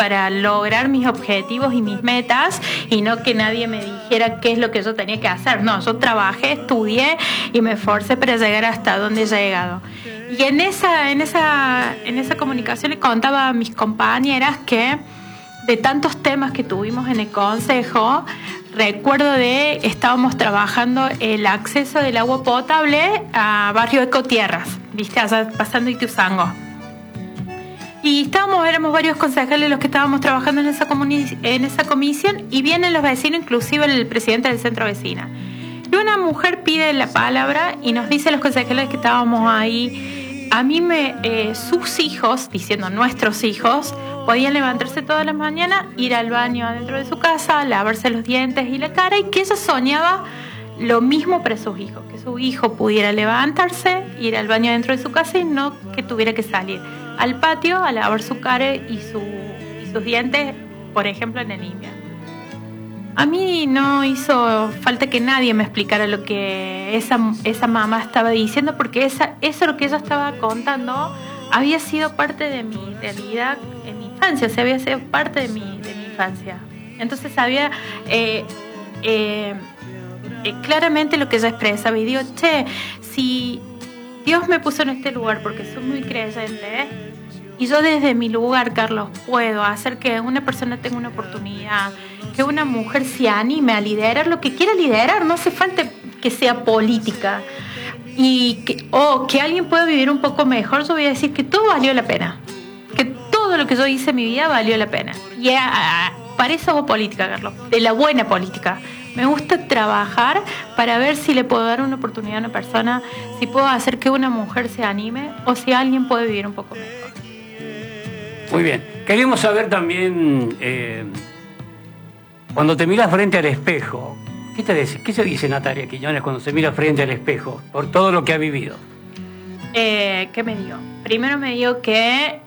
para lograr mis objetivos y mis metas, y no que nadie me dijera qué es lo que yo tenía que hacer. No, yo trabajé, estudié y me esforcé para llegar hasta donde he llegado. Y en esa comunicación le contaba a mis compañeras que de tantos temas que tuvimos en el consejo, recuerdo estábamos trabajando el acceso del agua potable a Barrio Ecotierras, ¿viste? Allá pasando Ituzaingó. Y éramos varios concejales los que estábamos trabajando en esa comisión, y vienen los vecinos, inclusive el presidente del centro vecina. Y una mujer pide la palabra y nos dice a los concejales que estábamos ahí, a mí sus hijos, diciendo nuestros hijos, podían levantarse todas las mañanas, ir al baño adentro de su casa, lavarse los dientes y la cara, y que ella soñaba lo mismo para sus hijos, que su hijo pudiera levantarse, ir al baño dentro de su casa y no que tuviera que salir al patio a lavar su cara y sus dientes, por ejemplo, en el invierno. A mí no hizo falta que nadie me explicara lo que esa mamá estaba diciendo, porque eso lo que ella estaba contando había sido parte de mi realidad en mi infancia, se había sido parte de mi infancia. Entonces sabía claramente lo que ella expresaba, y digo, si Dios me puso en este lugar porque soy muy creyente, y yo desde mi lugar, Carlos, puedo hacer que una persona tenga una oportunidad, que una mujer se anime a liderar lo que quiera liderar, no hace falta que sea política, y que alguien pueda vivir un poco mejor, yo voy a decir que todo valió la pena, que todo lo que yo hice en mi vida valió la pena. Y para eso hago política, Carlos, de la buena política. Me gusta trabajar para ver si le puedo dar una oportunidad a una persona, si puedo hacer que una mujer se anime, o si alguien puede vivir un poco mejor. Muy bien. Queremos saber también, cuando te miras frente al espejo, ¿qué se dice Natalia Quiñones cuando se mira frente al espejo por todo lo que ha vivido? ¿Qué me digo? Primero me digo que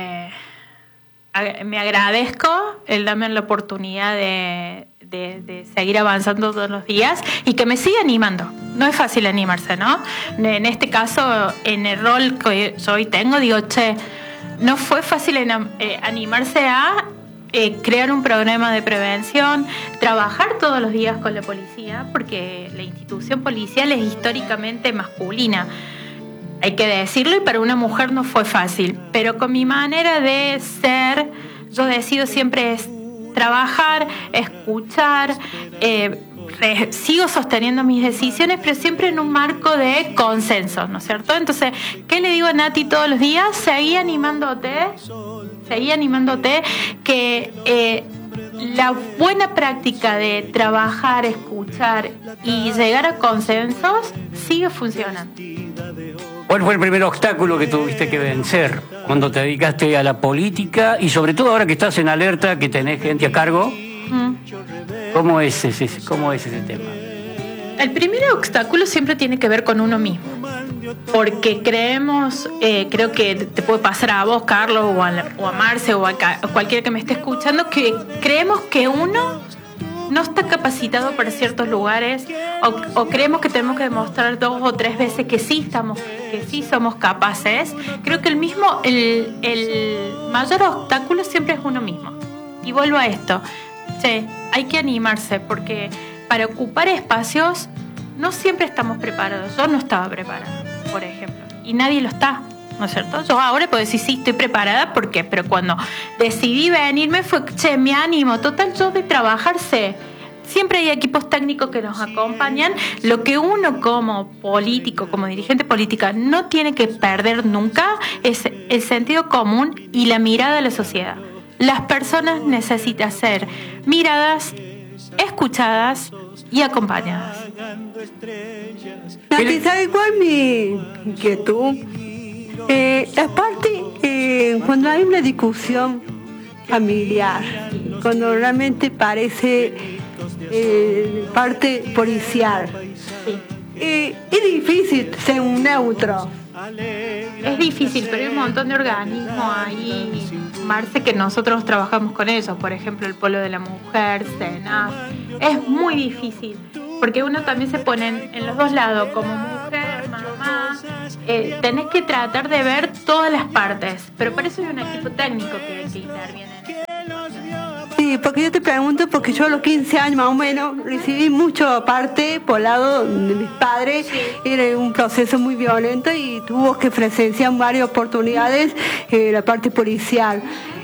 me agradezco el darme la oportunidad de seguir avanzando todos los días, y que me siga animando. No es fácil animarse, ¿no? En este caso, en el rol que yo hoy tengo, digo, no fue fácil animarse a crear un programa de prevención, trabajar todos los días con la policía, porque la institución policial es históricamente masculina, hay que decirlo, y para una mujer no fue fácil, pero con mi manera de ser, yo decido siempre trabajar, escuchar, sigo sosteniendo mis decisiones, pero siempre en un marco de consenso, ¿no es cierto? Entonces, ¿qué le digo a Nati todos los días? Seguí animándote, que la buena práctica de trabajar, escuchar y llegar a consensos sigue funcionando. ¿Cuál fue el primer obstáculo que tuviste que vencer cuando te dedicaste a la política, y sobre todo ahora que estás en Alerta, que tenés gente a cargo? ¿Cómo es ese tema? El primer obstáculo siempre tiene que ver con uno mismo, porque creo que te puede pasar a vos, Carlos, o a Marce, o a cualquiera que me esté escuchando, que creemos que uno no está capacitado para ciertos lugares, o creemos que tenemos que demostrar 2 o 3 veces que sí somos capaces. Creo que el mayor obstáculo siempre es uno mismo. Y vuelvo a esto, hay que animarse, porque para ocupar espacios no siempre estamos preparados. Yo no estaba preparada, por ejemplo, y nadie lo está, ¿no es cierto? Yo ahora puedo decir, sí, estoy preparada, ¿por qué? Pero cuando decidí venirme fue, me animo, total, yo de trabajar siempre hay equipos técnicos que nos acompañan. Lo que uno como político, como dirigente política, no tiene que perder nunca es el sentido común y la mirada de la sociedad. Las personas necesitan ser miradas, escuchadas y acompañadas. Nati, ¿sabe cuál mi inquietud? La parte cuando hay una discusión familiar, cuando realmente parece parte policial, es difícil ser un neutro. Es difícil, pero hay un montón de organismos ahí, Marce, que nosotros trabajamos con ellos. Por ejemplo, el Polo de la Mujer, CENAF. Es muy difícil, porque uno también se pone en los dos lados, como mujer, mamá. Tenés que tratar de ver todas las partes, pero para eso hay un equipo técnico que interviene. Sí, porque yo te pregunto, porque yo a los 15 años más o menos recibí mucho aparte por lado de mis padres. Era un proceso muy violento y tuvo que presenciar varias oportunidades la parte policial.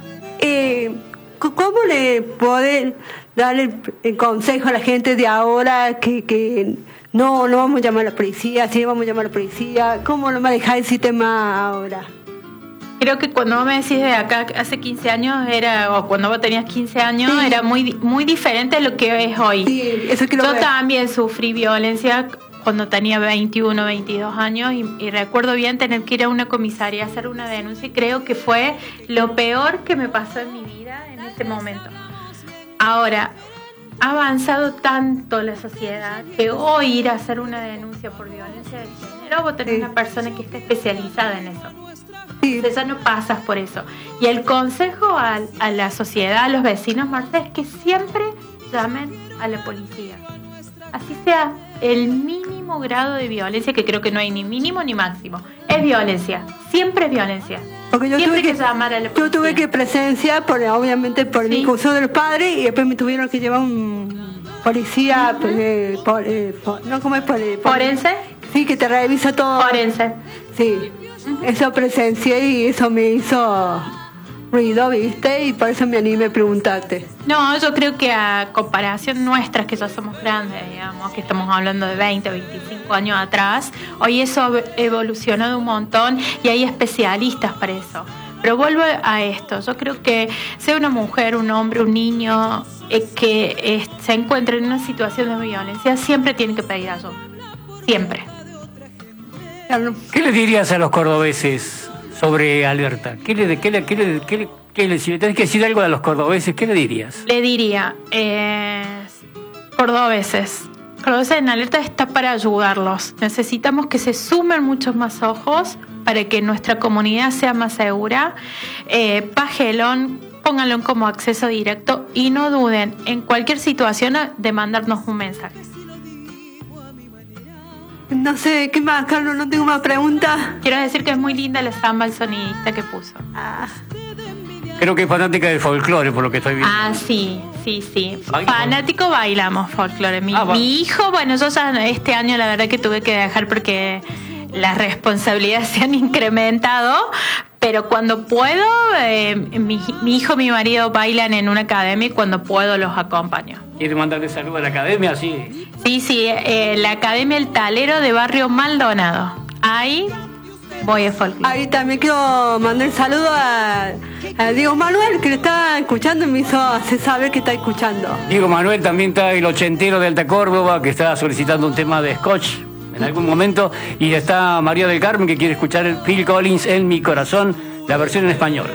¿Cómo le puede dar el consejo a la gente de ahora que no vamos a llamar a la policía, sí vamos a llamar a la policía? ¿Cómo lo maneja el sistema ahora? Creo que cuando vos me decís de acá hace 15 años o cuando vos tenías 15 años, sí, era muy diferente a lo que es hoy. Sí, eso que yo también sufrí violencia cuando tenía 21, 22 años y recuerdo bien tener que ir a una comisaría a hacer una denuncia y creo que fue lo peor que me pasó en mi vida en ese momento. Ahora, ha avanzado tanto la sociedad que hoy ir a hacer una denuncia por violencia de género, vos tenés una persona que está especializada en eso. Sí. Entonces ya no pasas por eso. Y el consejo a la sociedad, a los vecinos, Marta, es que siempre llamen a la policía. Así sea el mínimo grado de violencia, que creo que no hay ni mínimo ni máximo. Es violencia, siempre es violencia. Porque yo siempre tuve que llamar a la policía. Yo tuve que presenciar, obviamente por el discurso de los padres, y después me tuvieron que llevar un policía, no, ¿cómo es? ¿Forense? Sí, que te revisa todo. Forense. Sí. Eso presencié y eso me hizo ruido, ¿viste? Y por eso me animé a preguntarte. No, yo creo que a comparación nuestras, que ya somos grandes, digamos, que estamos hablando de 20, 25 años atrás, hoy eso ha evolucionado un montón y hay especialistas para eso. Pero vuelvo a esto, yo creo que sea una mujer, un hombre, un niño que se encuentre en una situación de violencia, siempre tiene que pedir ayuda. Siempre. ¿Qué le dirías a los cordobeses sobre Alerta? Si le tenés que decir algo a los cordobeses, ¿qué le dirías? Le diría, cordobeses en Alerta está para ayudarlos. Necesitamos que se sumen muchos más ojos para que nuestra comunidad sea más segura. Pájenlo, pónganlo como acceso directo y no duden en cualquier situación de mandarnos un mensaje. No sé, ¿qué más, Carlos? No tengo más preguntas. Quiero decir que es muy linda la samba, el sonidista que puso. Creo que es fanática del folclore, por lo que estoy viendo. Sí. Fanático, bailamos folclore. Mi hijo, bueno, yo ya este año la verdad que tuve que dejar porque las responsabilidades se han incrementado, pero cuando puedo, mi hijo y mi marido bailan en una academia y cuando puedo los acompaño. ¿Quieres mandarle saludos a la academia? Sí, la Academia El Talero de Barrio Maldonado. Ahí voy a folclore. Ahí también quiero mandar un saludo a Diego Manuel, que le está escuchando y me hizo hacer saber que está escuchando. Diego Manuel, también está el ochentero de Alta Córdoba, que está solicitando un tema de Scotch en algún momento, y está María del Carmen, que quiere escuchar el Phil Collins, En mi corazón, la versión en español.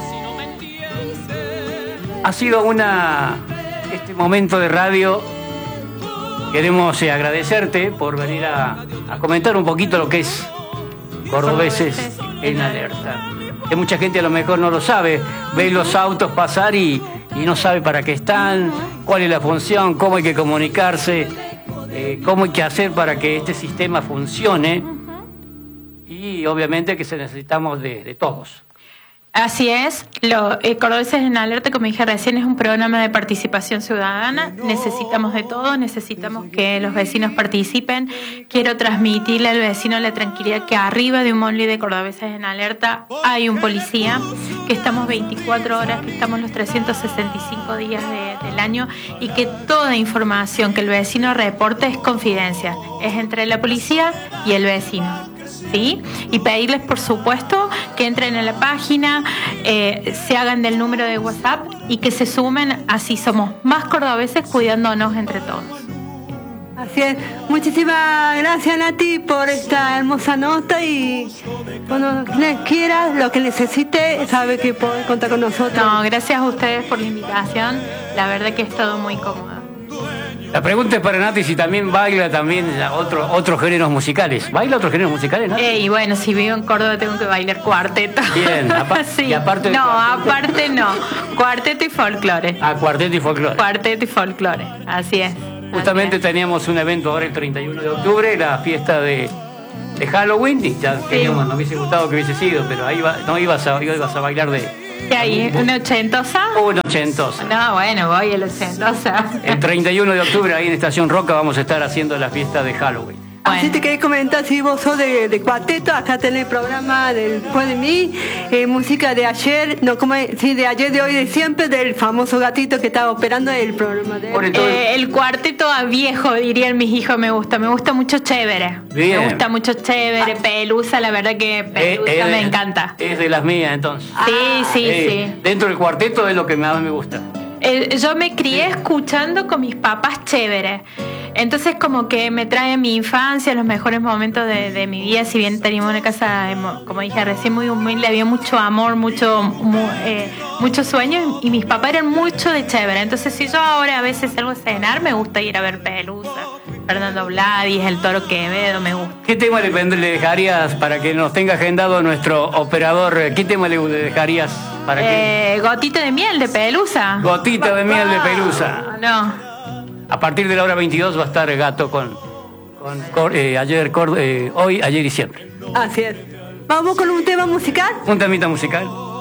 Ha sido este momento de radio. Queremos agradecerte por venir a comentar un poquito lo que es Cordobeses en Alerta. Que mucha gente a lo mejor no lo sabe, ve los autos pasar y no sabe para qué están, cuál es la función, cómo hay que comunicarse, cómo hay que hacer para que este sistema funcione, y obviamente que necesitamos de todos. Así es, Cordobeses en Alerta, como dije recién, es un programa de participación ciudadana. Necesitamos de todo, necesitamos que los vecinos participen. Quiero transmitirle al vecino la tranquilidad que arriba de un Monly de Cordobeses en Alerta hay un policía, que estamos 24 horas, que estamos los 365 días del año, y que toda información que el vecino reporte es confidencial, es entre la policía y el vecino. ¿Sí? Y pedirles, por supuesto, que entren en la página, se hagan del número de WhatsApp y que se sumen, así somos más cordobeses cuidándonos entre todos. Así es. Muchísimas gracias, Nati, por esta hermosa nota, y cuando les quieras, lo que necesite, sabe que puede contar con nosotros. No, gracias a ustedes por la invitación, la verdad que he estado muy cómoda. La pregunta es para Nati si también baila otros géneros musicales. ¿Baila otros géneros musicales, Nati? Y bueno, si vivo en Córdoba tengo que bailar cuarteto. Bien, sí. Y aparte de aparte no. Cuarteto y folclore. Cuarteto y folclore. Cuarteto y folclore, así es. Justamente teníamos un evento ahora el 31 de octubre, la fiesta de Halloween, y ya no me hubiese gustado que hubiese sido, pero ahí no ibas a bailar de ¿Qué hay? ¿Una ochentosa? Una ochentosa. No, bueno, voy a la ochentosa. El 31 de octubre ahí en Estación Roca vamos a estar haciendo la fiesta de Halloween. Así te quería comentar, si vos sos de cuarteto, acá tenés el programa del Después de mí, música de ayer, no, como sí, de ayer, de hoy, de siempre, del famoso gatito que estaba operando el programa de él. El cuarteto a viejo, dirían mis hijos, me gusta mucho Chévere. Bien. Me gusta mucho Chévere, Pelusa, la verdad que Pelusa me encanta. Es de las mías entonces. Sí. Dentro del cuarteto es lo que más me gusta. Yo me crié escuchando con mis papás Chévere. Entonces como que me trae mi infancia, los mejores momentos de mi vida. Si bien teníamos una casa, como dije recién, muy humilde, había mucho amor, mucho sueño, y mis papás eran mucho de Chévere. Entonces si yo ahora a veces salgo a cenar, me gusta ir a ver Pelusa, Fernando Vladis, El Toro Quevedo, me gusta. ¿Qué tema le dejarías para que nos tenga agendado nuestro operador? ¿Qué tema le dejarías para que...? Gotita de miel de Pelusa. Gotita de miel de Pelusa. No. A partir de la hora 22 va a estar Gato con hoy, ayer y siempre. Así es. ¿Vamos con un tema musical? Un temita musical.